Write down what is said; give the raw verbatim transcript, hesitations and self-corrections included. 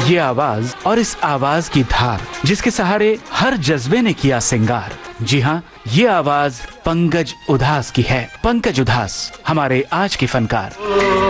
ये आवाज और इस आवाज की धार, जिसके सहारे हर जज्बे ने किया सिंगार। जी हाँ, ये आवाज पंकज उधास की है। पंकज उधास हमारे आज के फनकार।